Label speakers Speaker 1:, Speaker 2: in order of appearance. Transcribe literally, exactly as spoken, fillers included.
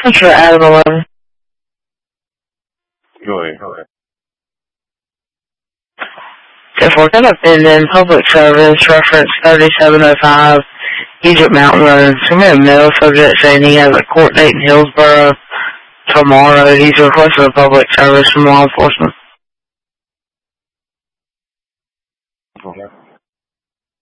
Speaker 1: Reference for Adam eleven.
Speaker 2: Go ahead, go ahead.
Speaker 1: If we're going to bend in public service, reference thirty-seven oh five, Egypt Mountain Road. So we have a mail subject saying he has a court date in Hillsborough tomorrow. He's requesting a public service from law enforcement.
Speaker 2: Okay.